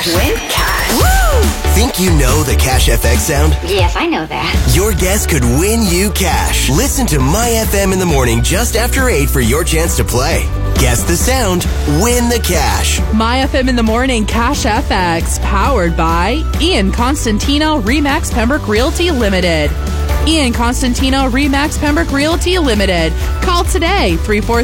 cash. Win cash. Woo! Think you know the Cash FX sound? Yes, I know that. Your guess could win you cash. Listen to My FM in the morning just after 8 for your chance to play. Guess the sound, win the cash. My FM in the morning, Cash FX, powered by Ian Constantino, Remax Pembroke Realty Limited. Ian Constantino, Remax Pembroke Realty Limited. Call today,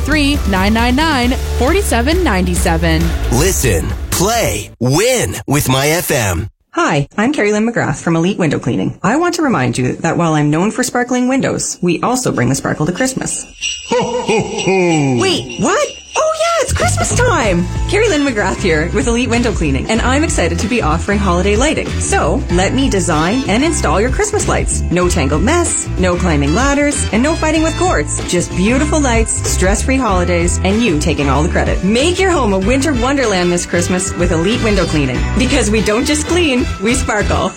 343-999-4797. Listen, play, win with My FM. Hi, I'm Carrie Lynn McGrath from Elite Window Cleaning. I want to remind you that while I'm known for sparkling windows, we also bring the sparkle to Christmas. Ho, ho, ho! Wait, what? Oh yeah, it's Christmas time! Carrie Lynn McGrath here with Elite Window Cleaning, and I'm excited to be offering holiday lighting. So, let me design and install your Christmas lights. No tangled mess, no climbing ladders, and no fighting with cords. Just beautiful lights, stress-free holidays, and you taking all the credit. Make your home a winter wonderland this Christmas with Elite Window Cleaning. Because we don't just clean, we sparkle.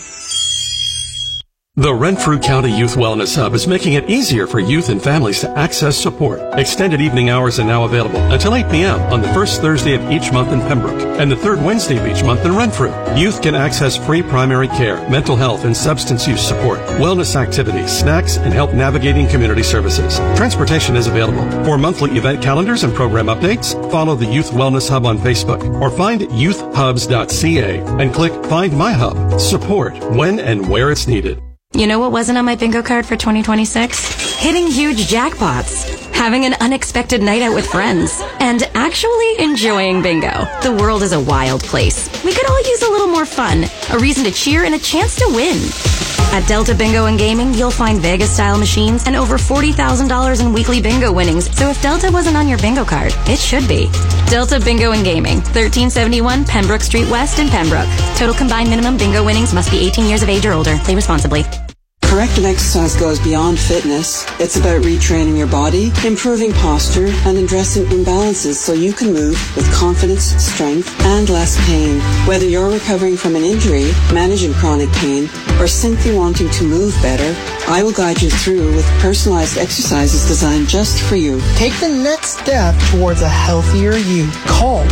The Renfrew County Youth Wellness Hub is making it easier for youth and families to access support. Extended evening hours are now available until 8 p.m. on the first Thursday of each month in Pembroke and the third Wednesday of each month in Renfrew. Youth can access free primary care, mental health, and substance use support, wellness activities, snacks, and help navigating community services. Transportation is available. For monthly event calendars and program updates, follow the Youth Wellness Hub on Facebook or find youthhubs.ca and click Find My Hub. Support when and where it's needed. You know what wasn't on my bingo card for 2026? Hitting huge jackpots, having an unexpected night out with friends, and actually enjoying bingo. The world is a wild place. We could all use a little more fun, a reason to cheer, and a chance to win. At Delta Bingo and Gaming, you'll find Vegas-style machines and over $40,000 in weekly bingo winnings. So if Delta wasn't on your bingo card, it should be. Delta Bingo and Gaming, 1371 Pembroke Street West in Pembroke. Total combined minimum bingo winnings must be 18 years of age or older. Play responsibly. Corrective exercise goes beyond fitness. It's about retraining your body, improving posture, and addressing imbalances so you can move with confidence, strength, and less pain. Whether you're recovering from an injury, managing chronic pain, or simply wanting to move better, I will guide you through with personalized exercises designed just for you. Take the next step towards a healthier you. Call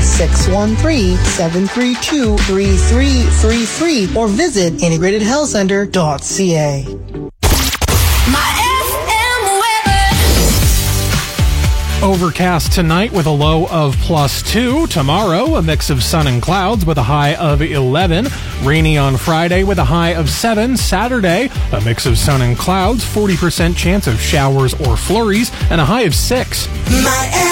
613-732-3333 or visit integratedhealthcenter.ca. Overcast tonight with a low of +2. Tomorrow, a mix of sun and clouds with a high of 11. Rainy on Friday with a high of 7. Saturday, a mix of sun and clouds, 40% chance of showers or flurries, and a high of 6.